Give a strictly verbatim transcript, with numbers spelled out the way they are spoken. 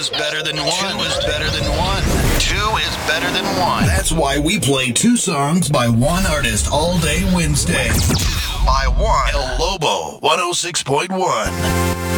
is better than one. Two is better than one. Two is better than one. That's why we play two songs by one artist all day Wednesday. Two by one. El Lobo, one oh six point one.